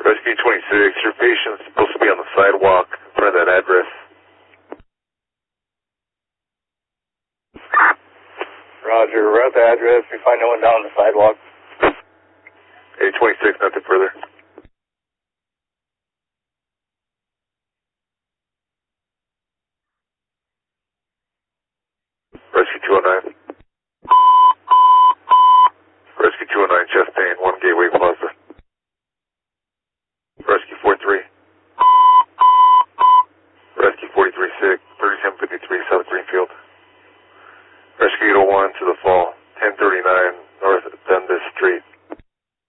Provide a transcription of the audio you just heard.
Rescue 26, your patient's supposed to be on the sidewalk in front of that address. Roger, we're at the address. We find no one down on the sidewalk. 826, nothing further. Rescue 209.